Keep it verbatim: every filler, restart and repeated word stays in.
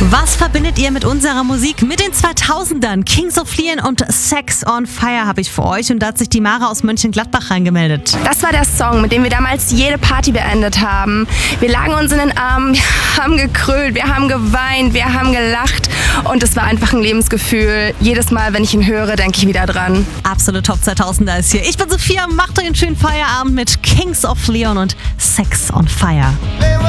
Was verbindet ihr mit unserer Musik? Mit den zweitausendern. Kings of Leon und Sex on Fire habe ich für euch. Und da hat sich die Mara aus Mönchengladbach reingemeldet. Das war der Song, mit dem wir damals jede Party beendet haben. Wir lagen uns in den Armen, wir haben gekrölt, wir haben geweint, wir haben gelacht. Und es war einfach ein Lebensgefühl. Jedes Mal, wenn ich ihn höre, denke ich wieder dran. Absolute Top zweitausender ist hier. Ich bin Sophia, macht euch einen schönen Feierabend mit Kings of Leon und Sex on Fire.